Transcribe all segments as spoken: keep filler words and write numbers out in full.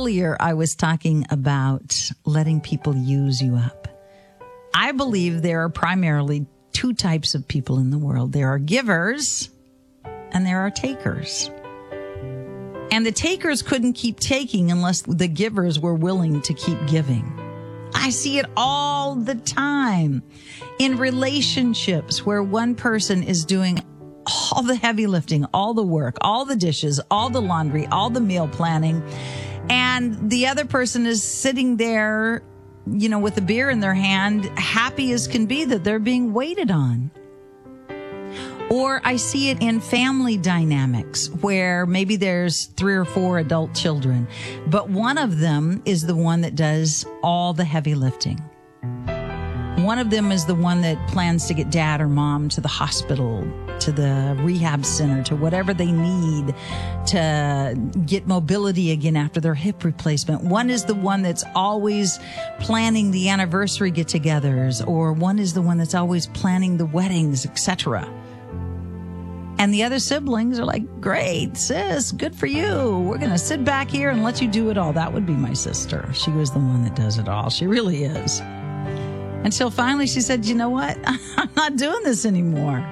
earlier I was talking about letting people use you up. I believe there are primarily two types of people in the world. There are givers and there are takers. And the takers couldn't keep taking unless the givers were willing to keep giving. I see it all the time in relationships where one person is doing all the heavy lifting, all the work, all the dishes, all the laundry, all the meal planning, and the other person is sitting there, you know, with a beer in their hand, happy as can be that they're being waited on. Or I see it in family dynamics where maybe there's three or four adult children, but one of them is the one that does all the heavy lifting. One of them is the one that plans to get dad or mom to the hospital, to the rehab center, to whatever they need to get mobility again after their hip replacement. One is the one that's always planning the anniversary get-togethers, or one is the one that's always planning the weddings, et cetera. And the other siblings are like, great, sis, good for you. We're going to sit back here and let you do it all. That would be my sister. She was the one that does it all. She really is. Until finally she said, you know what? I'm not doing this anymore.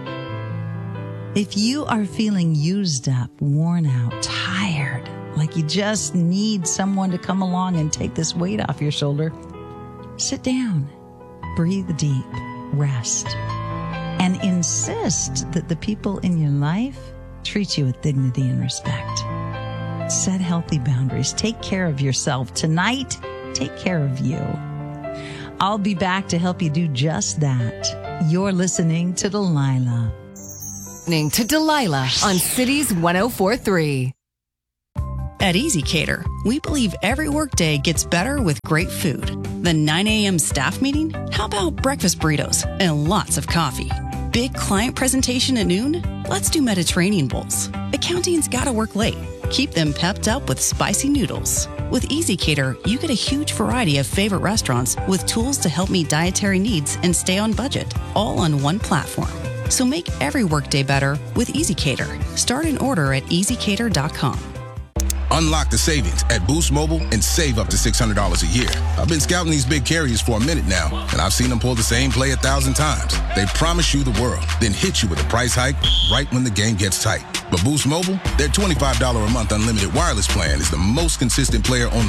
If you are feeling used up, worn out, tired, like you just need someone to come along and take this weight off your shoulder, sit down, breathe deep, rest. And insist that the people in your life treat you with dignity and respect. Set healthy boundaries. Take care of yourself. Tonight, take care of you. I'll be back to help you do just that. You're listening to Delilah. Listening to Delilah on Cities one oh four point three. At EasyCater, we believe every workday gets better with great food. The nine a.m. staff meeting? How about breakfast burritos and lots of coffee? Big client presentation at noon? Let's do Mediterranean bowls. Accounting's gotta work late. Keep them pepped up with spicy noodles. With EasyCater, you get a huge variety of favorite restaurants with tools to help meet dietary needs and stay on budget, all on one platform. So make every workday better with EasyCater. Start an order at easy cater dot com. Unlock the savings at Boost Mobile and save up to six hundred dollars a year. I've been scouting these big carriers for a minute now, and I've seen them pull the same play a thousand times. They promise you the world, then hit you with a price hike right when the game gets tight. But Boost Mobile, their twenty-five dollars a month unlimited wireless plan is the most consistent player on the